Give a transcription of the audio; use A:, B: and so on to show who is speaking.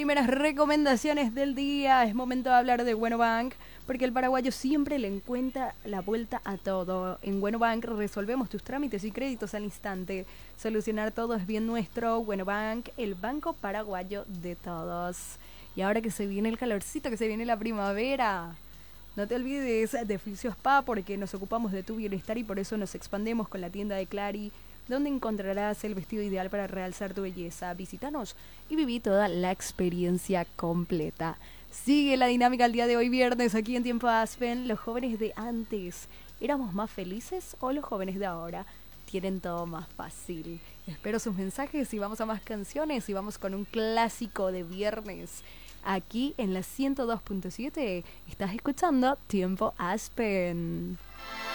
A: primeras recomendaciones del día. Es momento de hablar de Bueno Bank, porque el paraguayo siempre le encuentra la vuelta a todo. En Bueno Bank resolvemos tus trámites y créditos al instante. Solucionar todo es bien nuestro. Bueno Bank, el banco paraguayo de todos. Y ahora que se viene el calorcito, que se viene la primavera, no te olvides de Fisio Spa, porque nos ocupamos de tu bienestar y por eso nos expandemos con la tienda de Clary, donde encontrarás el vestido ideal para realzar tu belleza. Visítanos y viví toda la experiencia completa. Sigue la dinámica el día de hoy viernes aquí en Tiempo Aspen. ¿Los jóvenes de antes éramos más felices o los jóvenes de ahora tienen todo más fácil? Espero sus mensajes y vamos a más canciones y vamos con un clásico de viernes. Aquí en la 102.7 estás escuchando Tiempo Aspen.